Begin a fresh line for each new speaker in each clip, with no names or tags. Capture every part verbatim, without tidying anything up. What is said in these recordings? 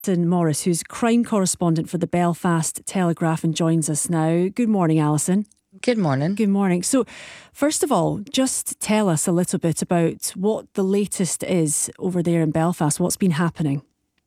Alison Morris, who's crime correspondent for the Belfast Telegraph, and joins us now. Good morning, Alison.
Good morning.
Good morning. So, first of all, just tell us a little bit about what the latest is over there in Belfast. What's been happening?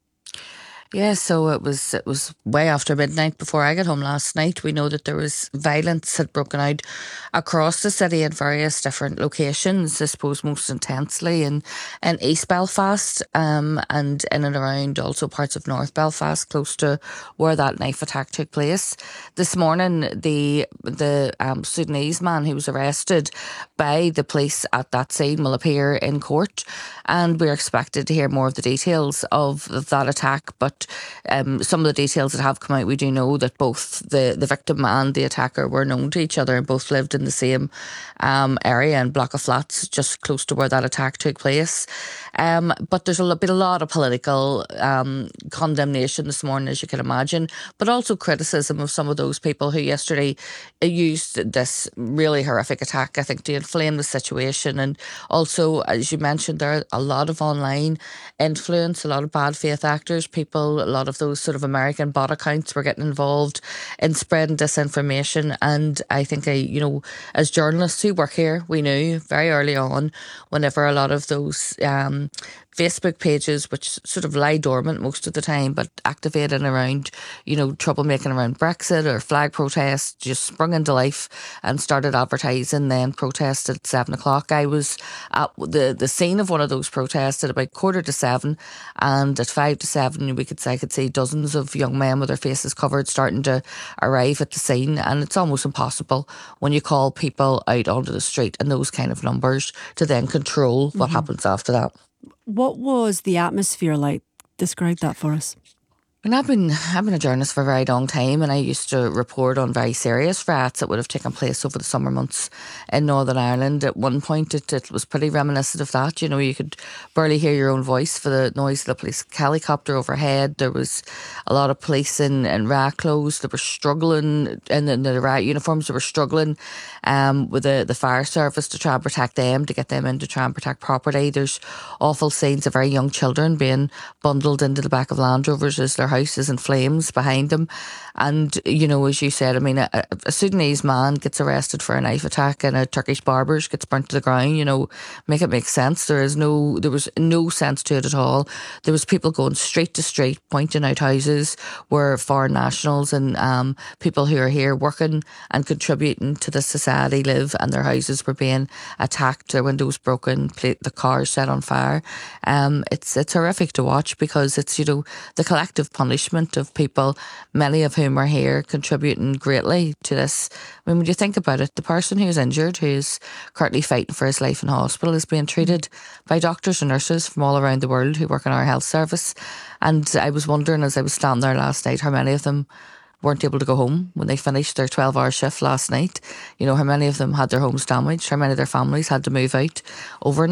Yeah, so it was it was way after midnight before I got home last night. We know that there was violence had broken out across the city in various different locations, I suppose most intensely in, in East Belfast um, and in and around also parts of North Belfast, close to where that knife attack took place. This morning, the the um, Sudanese man who was arrested by the police at that scene will appear in court, and we're expected to hear more of the details of that attack. But Um, some of the details that have come out, we do know that both the, the victim and the attacker were known to each other and both lived in the same um, area and block of flats just close to where that attack took place. Um, but there's a, been a lot of political um, condemnation this morning, as you can imagine, but also criticism of some of those people who yesterday used this really horrific attack, I think, to inflame the situation. And also, as you mentioned, there are a lot of online influence, a lot of bad faith actors, people, a lot of those sort of American bot accounts were getting involved in spreading disinformation. And I think, I, you know, as journalists who work here, we knew very early on, whenever a lot of those um, Facebook pages, which sort of lie dormant most of the time, but activated around, you know, troublemaking around Brexit or flag protests, just sprung into life and started advertising, then protest at seven o'clock. I was at the, the scene of one of those protests at about quarter to seven, and at five to seven, we could say, I could see dozens of young men with their faces covered starting to arrive at the scene. And it's almost impossible when you call people out onto the street in those kind of numbers to then control what mm-hmm. happens after that.
What was the atmosphere like? Describe that for us.
And I've been I've been a journalist for a very long time, and I used to report on very serious riots that would have taken place over the summer months in Northern Ireland. At one point, it, it was pretty reminiscent of that. You know, you could barely hear your own voice for the noise of the police helicopter overhead. There was a lot of police in, in riot clothes that were struggling, and in the riot uniforms that were struggling um, with the, the fire service to try and protect them, to get them in to try and protect property. There's awful scenes of very young children being bundled into the back of Land Rovers as their house is in flames behind them. And, you know, as you said, I mean, a, a Sudanese man gets arrested for a knife attack and a Turkish barber's gets burnt to the ground. You know, make it make sense. There is no, there was no sense to it at all. There was people going street to street, pointing out houses where foreign nationals and um, people who are here working and contributing to the society live, and their houses were being attacked, their windows broken, the cars set on fire. Um, it's it's horrific to watch, because it's, you know, the collective punishment of people, many of whom are here contributing greatly to this. I mean, when you think about it, the person who's injured, who's currently fighting for his life in hospital, is being treated by doctors and nurses from all around the world who work in our health service. And I was wondering, as I was standing there last night, how many of them weren't able to go home when they finished their twelve hour shift last night. You know, how many of them had their homes damaged, how many of their families had to move out overnight.